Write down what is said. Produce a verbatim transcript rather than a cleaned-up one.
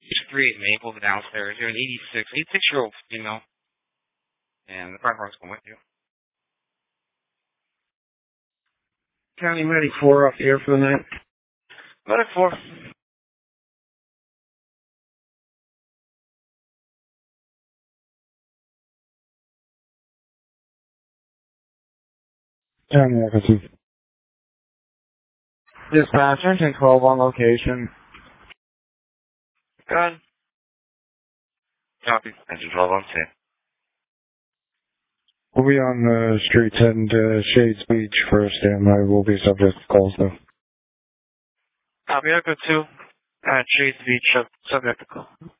three at Maple downstairs. You're an eighty-six, eighty-six-year-old female. And the fire department's going with you. County Medic four up here for the night. Medic four. County Medic. Dispatcher, ten twelve on location. Good. Copy. Engine twelve on scene. We'll be on the streets heading to Shades Beach for a standby. We'll be subject to calls though. Copy, Echo two. Uh, Shades Beach, subject to call.